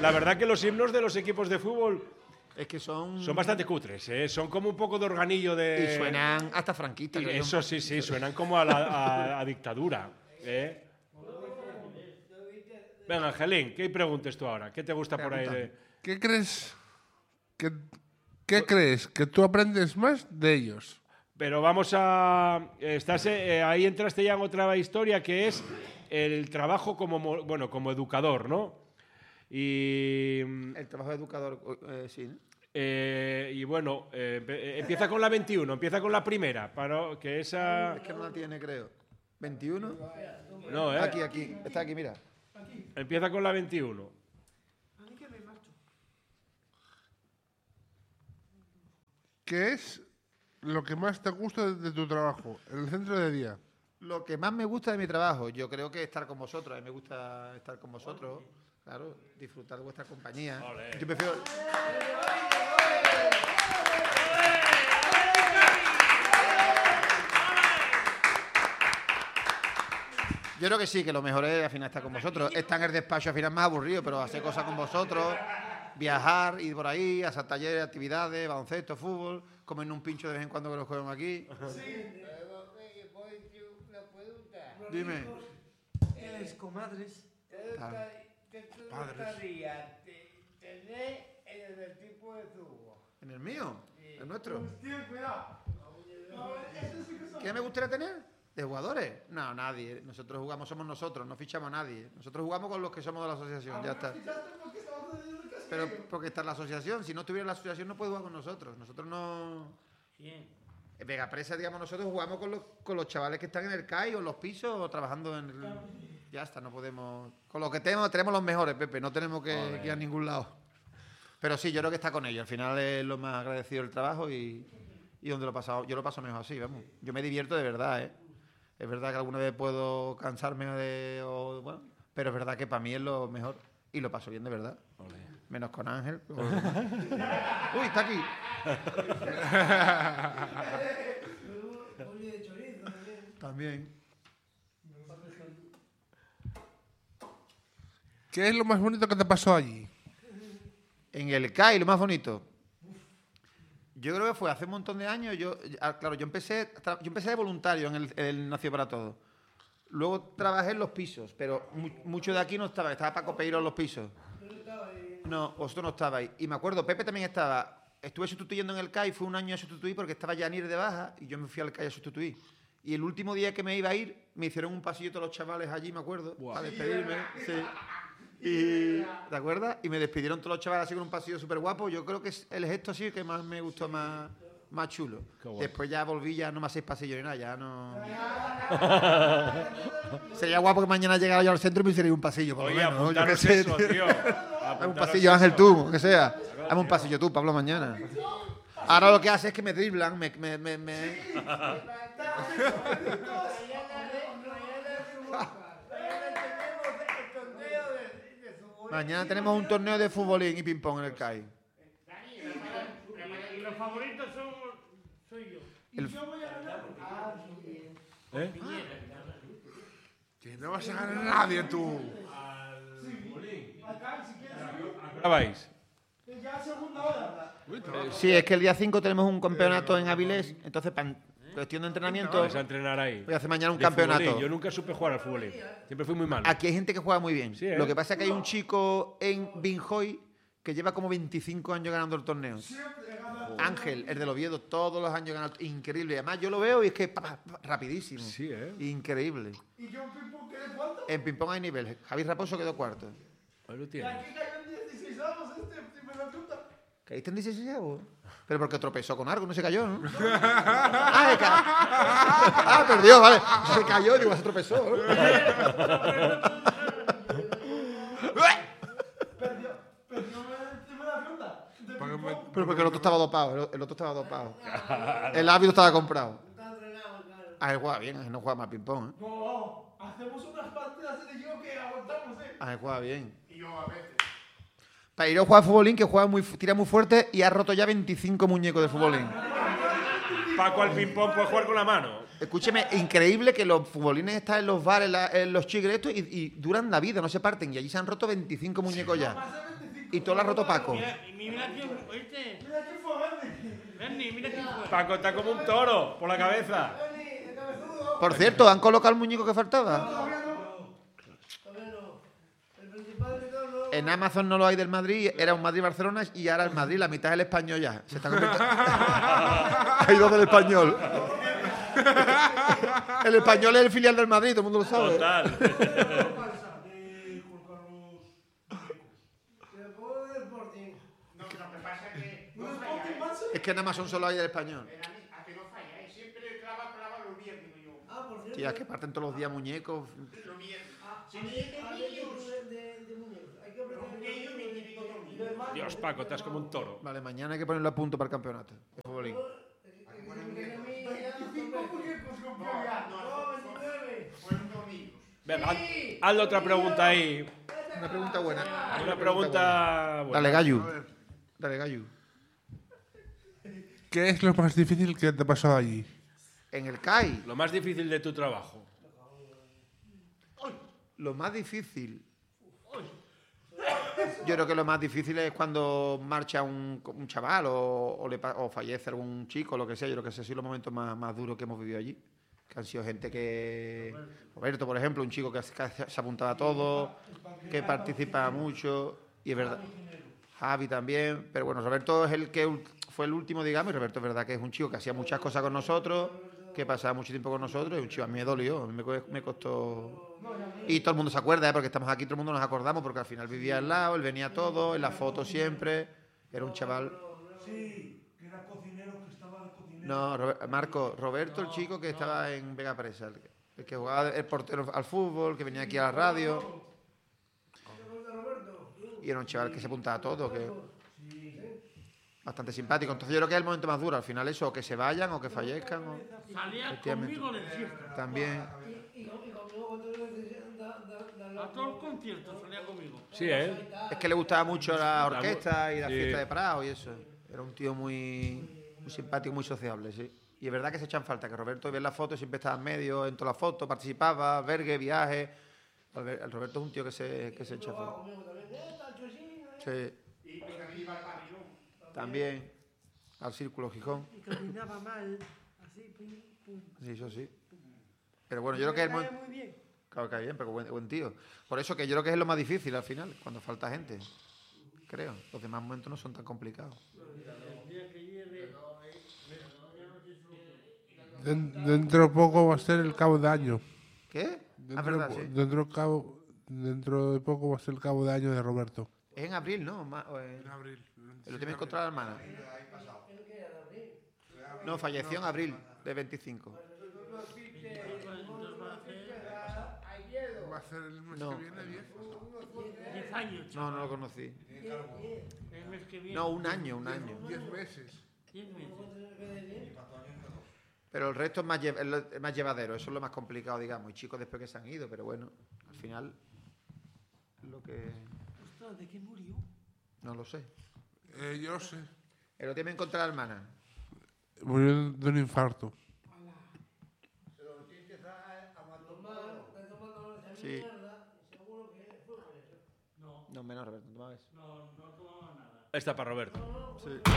la verdad que los himnos de los equipos de fútbol Es que son bastante cutres, ¿eh? Son como un poco de organillo de... Y suenan hasta franquistas. Y eso sí, suenan como a dictadura, ¿eh? Venga, Angelín, ¿qué preguntes tú ahora? ¿Qué te gusta por ahí de...? ¿Qué crees que tú aprendes más de ellos? Pero vamos a... ahí entraste ya en otra historia que es el trabajo como educador, ¿no? Y... El trabajo de educador, sí, ¿no? Y bueno, empieza con la 21, empieza con la primera, que esa... Es que no la tiene, creo. 21. No, Aquí. Está aquí, mira. Empieza con la 21. ¿Qué es lo que más te gusta de tu trabajo en el centro de día? Lo que más me gusta de mi trabajo, yo creo que estar con vosotros. A mí me gusta estar con vosotros. Claro, disfrutar de vuestra compañía. Olé. Yo prefiero... Yo creo que sí, que lo mejor es al final estar con vosotros. Estar en el despacho al final es más aburrido, pero hacer cosas con vosotros, viajar, ir por ahí, hacer talleres, actividades, baloncesto, fútbol, comer un pincho de vez en cuando que los juegan aquí. Dime. Eres comadres. ¿Te gustaría tener en el tipo de tubo? ¿En el mío? ¿El nuestro? Hostia, cuidado. ¿Qué me gustaría tener? ¿De jugadores? No, nadie. Nosotros jugamos, somos nosotros, no fichamos a nadie. Nosotros jugamos con los que somos de la asociación, ya está. Pero porque está en la asociación. Si no estuviera en la asociación no puede jugar con nosotros. Nosotros no... Bien. En Vegapresa, digamos, nosotros jugamos con los chavales que están en el CAI o en los pisos o trabajando en el... Ya está, no podemos... Con lo que tenemos los mejores, Pepe. No tenemos que ir a ningún lado. Pero sí, yo creo que está con ellos. Al final es lo más agradecido del trabajo y donde lo he pasado. Yo lo paso mejor así, vamos. Yo me divierto de verdad, ¿eh? Es verdad que alguna vez puedo cansarme bueno, pero es verdad que para mí es lo mejor y lo paso bien de verdad. Olé. Menos con Ángel. Uy, está aquí. También. ¿Qué es lo más bonito que te pasó allí? En el CAI, lo más bonito. Yo creo que fue hace un montón de años. Claro, yo empecé de voluntario en el Nació para Todos. Luego trabajé en los pisos, pero mucho de aquí no estaba. Estaba Paco Peiro en los pisos. No, vosotros no estabais. Y me acuerdo, Pepe también estaba. Estuve sustituyendo en el CAI, fue un año a sustituir porque estaba Yanir de baja y yo me fui al CAI a sustituir. Y el último día que me iba a ir, me hicieron un pasillo todos los chavales allí, me acuerdo, para despedirme. Sí. Y, ¿te acuerdas? Y me despidieron todos los chavales así con un pasillo súper guapo. Yo creo que es el gesto así que más me gustó, más chulo. Después ya volví, ya no me hacéis pasillo ni nada, ya no... Sería guapo que mañana llegara yo al centro y me hiciera un pasillo, por lo Oye, menos, ¿no? Yo qué apuntaros sé, eso, tío. Hazme un pasillo, Ángel, tú, que sea. Hazme un pasillo tú, Pablo, mañana. Ahora lo que hace es que me driblan, Mañana tenemos un torneo de fútbolín y ping-pong en el CAI. Y los favoritos soy yo. Que no vas a ganar a nadie tú. ¿Qué vais? Sí, es que el día 5 tenemos un campeonato en Avilés, entonces cuestión de entrenamiento Vais a entrenar ahí. voy a hacer mañana un De campeonato. futbolín. Yo nunca supe jugar al fútbol. Siempre fui muy malo. Aquí hay gente que juega muy bien. Sí, ¿eh? Lo que pasa es que hay un chico en Binjoy que lleva como 25 años ganando el torneo. Ángel, el del Oviedo, todos los años ganando. Increíble. Además, yo lo veo y es que rapidísimo. Sí, ¿eh? Increíble. ¿Y yo en ping-pong quedé cuánto? En ping-pong hay nivel. Javi Raposo quedó cuarto. Ahí lo Y tienes. aquí cayó en 16 años si me da fruta. ¿Caíste en 16 avos? Pero porque tropezó con algo, no se cayó, ¿no? Perdió, vale. Se cayó, digo, se tropezó. Perdió el me da fruta. Pero porque el otro estaba dopado, el otro estaba dopado. El árbitro estaba comprado. Ángel juega bien, Ángel no juega más ping-pong, ¿eh? No, hacemos unas partidas de yo que aguantamos, Ángel juega bien. Y yo a veces. Pairo juega futbolín, que tira muy fuerte y ha roto ya 25 muñecos de futbolín. Paco al ping-pong puede jugar con la mano. Escúcheme, increíble que los futbolines están en los bares, en los chigres estos y duran la vida, no se parten. Y allí se han roto 25 muñecos ya. Más de 25 Y todo lo ha roto Paco. Mira quién, ¿oíste? Mira quién fue, Bernie, mira quién fue. Paco está como un toro por la cabeza. Bernie, el cabezudo. Por cierto, ¿han colocado el muñeco que faltaba? Todavía no. El principal de todo no. En Amazon no lo hay del Madrid, era un Madrid-Barcelona y ahora el Madrid, la mitad es el español ya. Se está convirtiendo. Hay dos del español. El español es el filial del Madrid, todo el mundo lo sabe. Total. ¿Qué pasa de Juan Carlos? ¿Te acuerdas del Sporting? No, lo que pasa es que ¿No no es Sporting, falláis. Manso? Es que en Amazon solo hay del español. A que no falláis. Siempre clava los viernes, digo yo. Ah, por cierto. Tía, es que parten todos los días muñecos. Los viernes. Ah, Si ah, no es de ah, niños. de muñecos. Hay que apretar Los niños me tienen todo el de hermano, Dios, Paco, estás como un toro. Vale, mañana hay que ponerlo a punto para el campeonato. De futbolín. 25 muñecos compró ya. No, 29. Fueron dos niños. Venga, hazle otra pregunta ahí. Una pregunta buena. Una pregunta buena. Dale, Gallu. A ver, Dale, Gallu. ¿qué es lo más difícil que te ha pasado allí? En el CAI, Lo más difícil de tu trabajo. lo más difícil. Yo creo que lo más difícil es cuando marcha un chaval o fallece algún chico, lo que sea. Yo creo que esos son los momentos más duros que hemos vivido allí. Que han sido gente que... Roberto, por ejemplo, un chico que se apuntaba a todo, que participa mucho. Y es verdad. Javi también. Pero bueno, Roberto es el que fue el último, digamos. Y Roberto es verdad que es un chico que hacía muchas cosas con nosotros, que pasaba mucho tiempo con nosotros. Y un chico a mí me dolió, a mí me costó... Y todo el mundo se acuerda, porque estamos aquí, todo el mundo nos acordamos, porque al final vivía al lado, él venía todo, en la foto siempre. Era un chaval... Sí, que era cocinero, que estaba de cocinero. No, Roberto, el chico que estaba en Vega Presa, el que jugaba el portero al fútbol, que venía aquí a la radio. Y era un chaval que se apuntaba a todo, que bastante simpático. Entonces yo creo que es el momento más duro. Al final eso, o que se vayan o que fallezcan. Salía Efectivamente. conmigo en el fiesta. También. Y conmigo cuando A todos los conciertos salía conmigo. Sí, ¿eh? Es que le gustaba mucho la orquesta y la Sí. fiesta de Prado y eso. Era un tío muy simpático, muy sociable, sí. Y es verdad que se echan falta, que Roberto, ver las fotos, siempre estaba en medio, en todas las fotos, participaba, vergue, viaje. El Roberto es un tío que se echa falta. Sí. Y también iba al pabellón. También al Círculo Gijón. Y caminaba mal, así, pum, pum. Sí, eso sí. Pero bueno, yo creo que es el Caía momento... muy bien. Claro que bien, pero buen tío. Por eso que yo creo que es lo más difícil al final, cuando falta gente. Creo. Los demás momentos no son tan complicados. El día que llegue, Dentro de poco va a ser el cabo de año. ¿Qué? Ah, Dentro, verdad, sí. dentro de poco va a ser el cabo de año de Roberto. Es en abril, ¿no? O en abril. el último encontró a la hermana. No, falleció en abril de 25. Va a ser el mes No. que viene, 10. 10 años. No, no lo conocí. El mes que viene. No, un año. 10 meses. 10 meses. Pero el resto es más llevadero, eso es lo más complicado, digamos. Y chicos después que se han ido, pero bueno, al final lo que... Ostras, ¿de qué murió? No lo sé. Yo sé. El otro día me encontré a la hermana. Murió de un infarto. Sí. No, No, menos, Roberto, no tomas eso. no tomaba nada. Esta para Roberto. Sí.